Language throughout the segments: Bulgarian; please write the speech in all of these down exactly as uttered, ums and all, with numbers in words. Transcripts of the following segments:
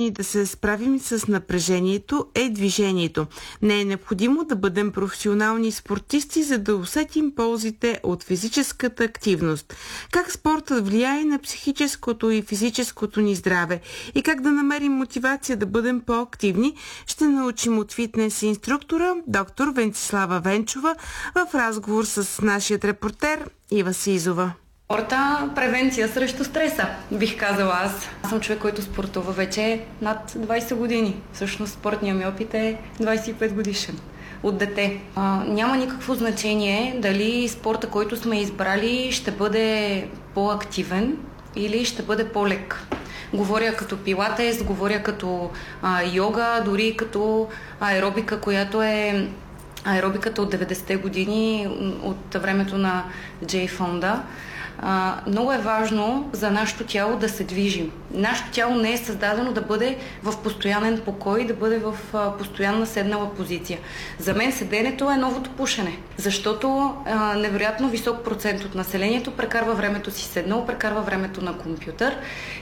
ни да се справим с напрежението е движението. Не е необходимо да бъдем професионални спортисти, за да усетим ползите от физическата активност. Как спортът влияе на психическото и физическото ни здраве и как да намерим мотивация да бъдем по-активни, ще научим от фитнес инструктора доктор Венцислава Венчова в разговор с нашият репортер Ива Сизова. Спорта – превенция срещу стреса, бих казала аз. Аз съм човек, който спортува вече над двайсет години. Всъщност спортният ми опит е двайсет и пет годишен. От дете. А, няма никакво значение дали спорта, който сме избрали, ще бъде по-активен или ще бъде по-лек. Говоря като пилатес, говоря като а, йога, дори като аеробика, която е аеробиката от деветдесетте години, от времето на Джей Фонда. Uh, много е важно за нашето тяло да се движим. Нашето тяло не е създадено да бъде в постоянен покой, да бъде в uh, постоянна седнала позиция. За мен седенето е новото пушене, защото uh, невероятно висок процент от населението прекарва времето си седнало, прекарва времето на компютър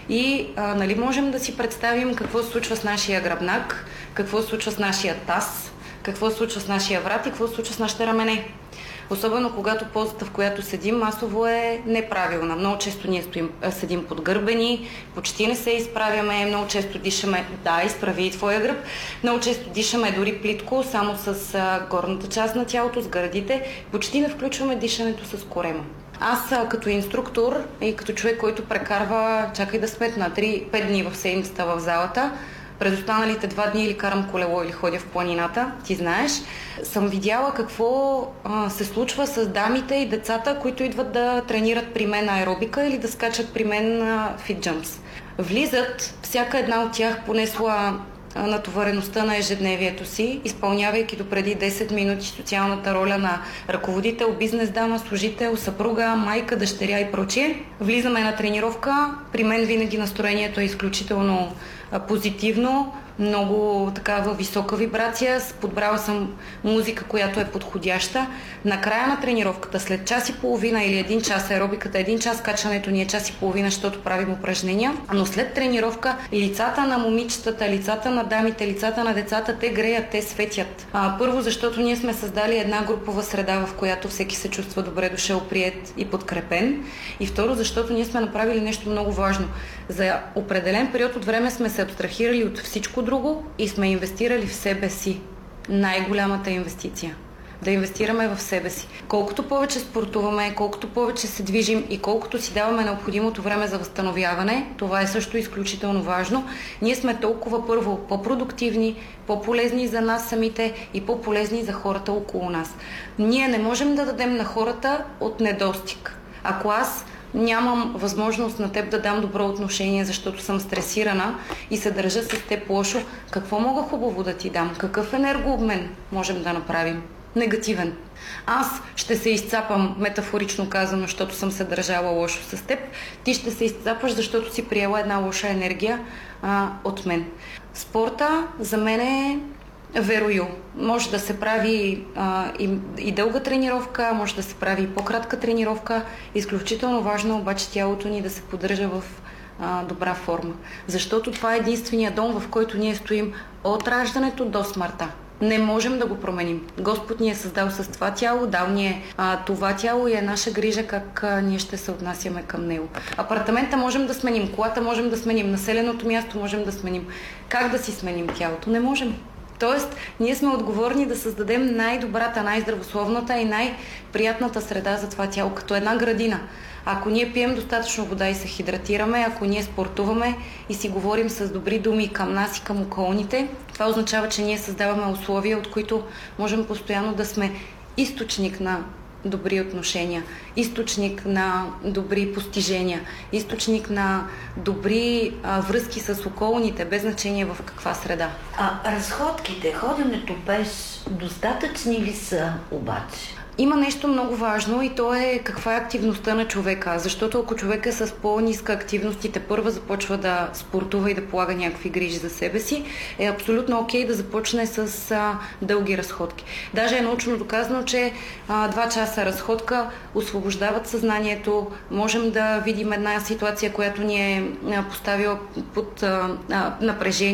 и uh, нали можем да си представим какво се случва с нашия гръбнак, какво се случва с нашия таз, какво се случва с нашия врат и какво се случва с нашите рамене. Особено когато позата, в която седим, масово е неправилна. Много често ние стоим, седим подгърбени, почти не се изправяме, много често дишаме, да, изправи и твоя гръб, много често дишаме дори плитко, само с а, горната част на тялото, с гърдите, почти не включваме дишането с корема. Аз а, като инструктор и като човек, който прекарва, чакай да сметна, три-пет дни в седмицата в залата, през останалите два дни или карам колело, или ходя в планината, ти знаеш, съм видяла какво а, се случва с дамите и децата, които идват да тренират при мен аеробика или да скачат при мен на фитджъмпс. Влизат, всяка една от тях понесла натовареността на ежедневието си, изпълнявайки допреди десет минути социалната роля на ръководител, бизнес дама, служител, съпруга, майка, дъщеря и прочие. Влизаме на тренировка, при мен винаги настроението е изключително позитивно, много такава висока вибрация, подбрала съм музика, която е подходяща. Накрая на тренировката, след час и половина или един час, аеробиката един час, качването ни е час и половина, защото правим упражнения, но след тренировка лицата на момичетата, лицата на дамите, лицата на децата, те греят, те светят. А, първо, защото ние сме създали една групова среда, в която всеки се чувства добре дошъл, приет и подкрепен. И второ, защото ние сме направили нещо много важно. За определен период от време сме се абстрахирали от всичко друго и сме инвестирали в себе си. Най-голямата инвестиция. Да инвестираме в себе си. Колкото повече спортуваме, колкото повече се движим и колкото си даваме необходимото време за възстановяване, това е също изключително важно, ние сме толкова първо по-продуктивни, по-полезни за нас самите и по-полезни за хората около нас. Ние не можем да дадем на хората от недостиг. Ако аз нямам възможност на теб да дам добро отношение, защото съм стресирана и се държа с теб лошо, какво мога хубаво да ти дам? Какъв енергообмен можем да направим? Негативен. Аз ще се изцапам, метафорично казано, защото съм се държала лошо с теб. Ти ще се изцапаш, защото си приела една лоша енергия а, от мен. Спорта за мен е верою. Може да се прави а, и, и дълга тренировка, може да се прави и по-кратка тренировка. Изключително важно обаче тялото ни да се поддържа в а, добра форма. Защото това е единствения дом, в който ние стоим от раждането до смъртта. Не можем да го променим. Господ ни е създал с това тяло, дал ни е а, това тяло и е наша грижа как а, ние ще се отнасяме към него. Апартамента можем да сменим, колата можем да сменим, населеното място можем да сменим. Как да си сменим тялото? Не можем. Тоест, ние сме отговорни да създадем най-добрата, най-здравословната и най-приятната среда за това тяло, като една градина. Ако ние пием достатъчно вода и се хидратираме, ако ние спортуваме и си говорим с добри думи към нас и към околните, това означава, че ние създаваме условия, от които можем постоянно да сме източник на добри отношения, източник на добри постижения, източник на добри а, връзки с околните, без значение в каква среда. А разходките, ходенето без, достатъчни ли са обаче? Има нещо много важно и то е каква е активността на човека, защото ако човек е с по-ниска активност и те първа започва да спортува и да полага някакви грижи за себе си, е абсолютно окей да започне с а, дълги разходки. Даже е научно доказано, че а, два часа разходка освобождават съзнанието, можем да видим една ситуация, която ни е поставила под а, а, напрежение,